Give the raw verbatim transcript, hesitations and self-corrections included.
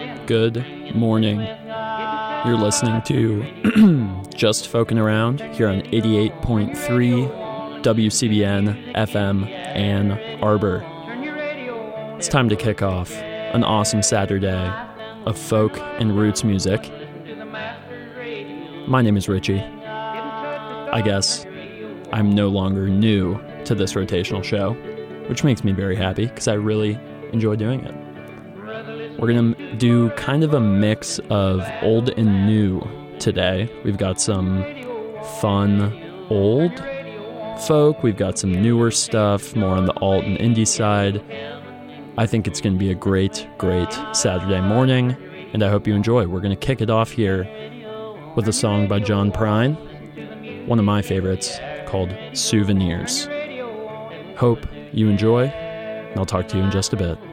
Good morning. You're listening to Just Folkin' Around here on eighty-eight point three W C B N F M Ann Arbor. It's time to kick off an awesome Saturday of folk and roots music. My name is Richie. I guess I'm no longer new to this rotational show, which makes me very happy because I really enjoy doing it. We're going to do kind of a mix of old and new today. We've got some fun old folk. We've got some newer stuff, more on the alt and indie side. I think it's going to be a great, great Saturday morning, and I hope you enjoy. We're going to kick it off here with a song by John Prine, one of my favorites, called Souvenirs. Hope you enjoy, and I'll talk to you in just a bit.